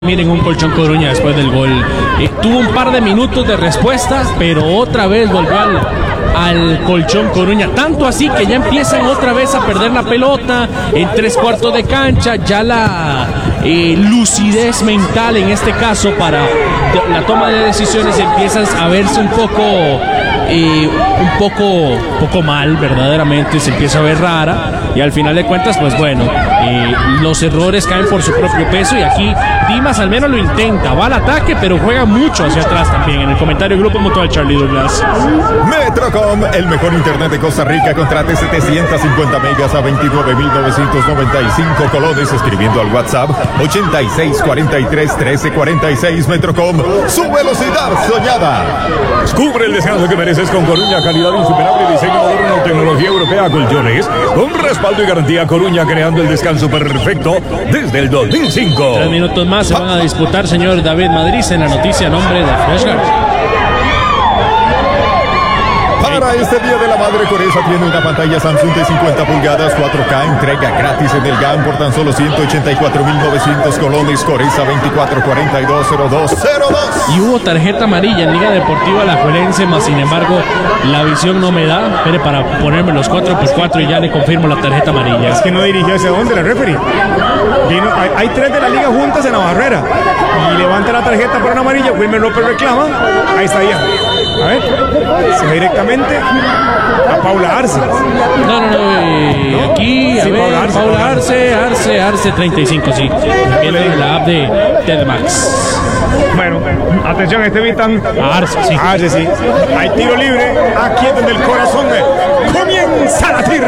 Miren, un Colchón Coruña después del gol tuvo un par de minutos de respuesta, pero otra vez volvió al Colchón Coruña, tanto así que ya empiezan otra vez a perder la pelota en 3/4 de cancha. Ya la lucidez mental en este caso para la toma de decisiones empiezan a verse un poco mal, verdaderamente se empieza a ver rara, y al final de cuentas pues bueno, los errores caen por su propio peso, y aquí Dimas al menos lo intenta, va al ataque pero juega mucho hacia atrás también. En el comentario Grupo Mutual, Charlie Douglas. Metrocom, el mejor internet de Costa Rica. Contrate 750 megas a 29,995 colones escribiendo al WhatsApp 8643-1346. Metrocom, su velocidad soñada. Cubre el descanso que mereces con Coruña, calidad insuperable, diseño moderno, tecnología europea, colchones con respaldo y garantía. Coruña, creando el descanso perfecto desde el 2005. 3 minutos más se van a disputar, señor David Madrid, en la noticia a nombre de FreshGuard. Para este Día de la Madre, Coresa tiene una pantalla Samsung de 50 pulgadas 4K, entrega gratis en el GAN por tan solo 184,900 colones. Coresa 24420202. Y hubo tarjeta amarilla en Liga Deportiva Alajuelense, más sin embargo la visión no me da. Espere para ponerme los 4x4 y ya le confirmo la tarjeta amarilla. Es que no dirigió hacia dónde la referee. Hay 3 de la liga juntas en la barrera y levanta la tarjeta por una amarilla. Wilmer López reclama. Ahí está ya. A ver, se va directamente a Paula Arce. No, aquí, a sí, ver, Paula Arce 35, sí. Viene en la app de TEDmax. Bueno, atención, evitan Arce, sí. Arce, sí. Hay tiro libre, aquí es donde el corazón comienza a latir.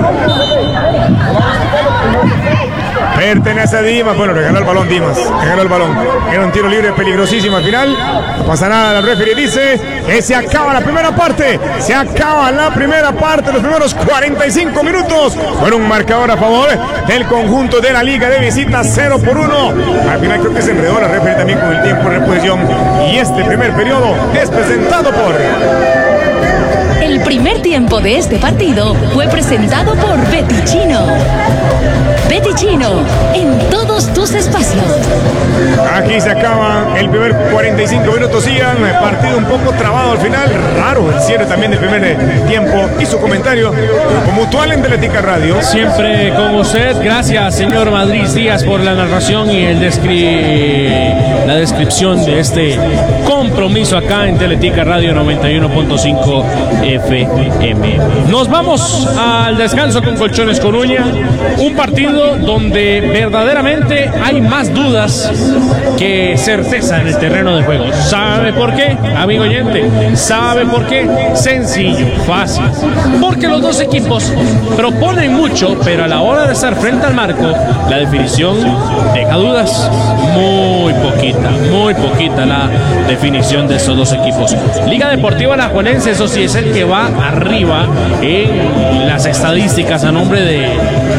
Pertenece a Dimas. Bueno, regaló el balón Dimas. Regaló el balón. Era un tiro libre peligrosísimo al final. No pasa nada. La referee dice que se acaba la primera parte. Se acaba la primera parte. Los primeros 45 minutos. Fueron un marcador a favor del conjunto de la liga de visita, 0-1. Al final creo que se enredó la referee también con el tiempo de reposición. Y este primer periodo es presentado por... El primer tiempo de este partido fue presentado por Betty Chino. Betty Chino, en todos tus espacios. Aquí se acaba el primer 45 minutos. Ian, partido un poco trabado al final. Raro el cierre también del primer tiempo. Y su comentario, Grupo Mutual en Teletica Radio. Siempre con usted. Gracias, señor Madrid Díaz, por la narración y la descripción de este compromiso acá en Teletica Radio 91.5 FM. Nos vamos al descanso con Colchones Coruña. Un partido donde verdaderamente hay más dudas que certeza en el terreno de juego. ¿Sabe por qué, amigo oyente? ¿Sabe por qué? Sencillo, fácil. Porque los dos equipos proponen mucho, pero a la hora de estar frente al marco, la definición deja dudas. Muy poquita la definición de estos dos equipos. Liga Deportiva Alajuelense, eso sí, es el que va arriba en las estadísticas a nombre del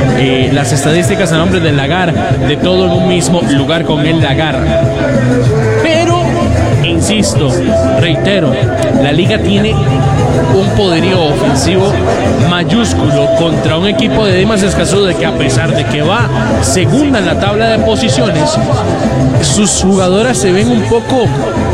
Lagar, de todo en un mismo lugar con el Lagar. Pero, insisto, reitero, la liga tiene un poderío ofensivo mayúsculo contra un equipo de Dimas Escazú, de que a pesar de que va segunda en la tabla de posiciones, sus jugadoras se ven un poco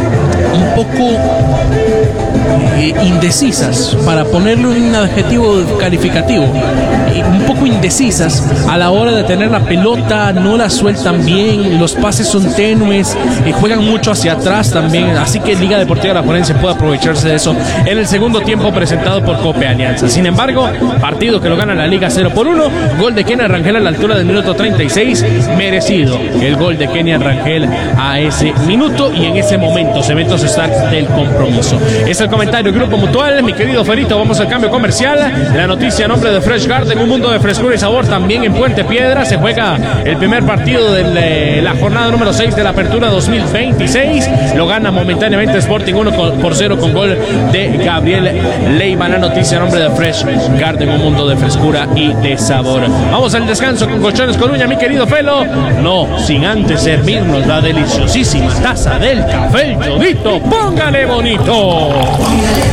indecisas, para ponerle un adjetivo calificativo, un poco indecisas a la hora de tener la pelota, no la sueltan bien, los pases son tenues, juegan mucho hacia atrás también, así que Liga Deportiva Alajuelense puede aprovecharse de eso en el segundo tiempo presentado por Cope Alianza. Sin embargo, partido que lo gana la Liga 0-1, gol de Kenia Rangel a la altura del minuto 36, merecido el gol de Kenia Rangel a ese minuto, y en ese momento Cementos Start del compromiso. Es el comentario Grupo Mutual, mi querido Ferito. Vamos al cambio comercial. La noticia a nombre de FreshGuard, en un mundo de frescura y sabor. También en Puente Piedra se juega el primer partido de la jornada número 6 de la Apertura 2026. Lo gana momentáneamente Sporting 1-0 con gol de Gabriel Leiva. La noticia a nombre de FreshGuard, en un mundo de frescura y de sabor. Vamos al descanso con Colchones Coruña, mi querido Felo. No sin antes servirnos la deliciosísima taza del café El Chodito. ¡Póngale bonito!